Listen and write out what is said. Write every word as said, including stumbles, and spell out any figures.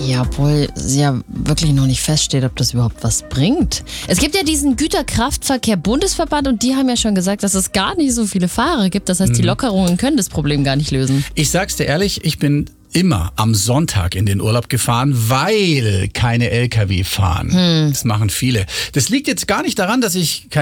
Ja, obwohl ja wirklich noch nicht feststeht, ob das überhaupt was bringt. Es gibt ja diesen Güterkraftverkehr-Bundesverband und die haben ja schon gesagt, dass es gar nicht so viele Fahrer gibt. Das heißt, die Lockerungen können das Problem gar nicht lösen. Ich sag's dir ehrlich, ich bin immer am Sonntag in den Urlaub gefahren, weil keine L K W fahren. Hm. Das machen viele. Das liegt jetzt gar nicht daran, dass ich keine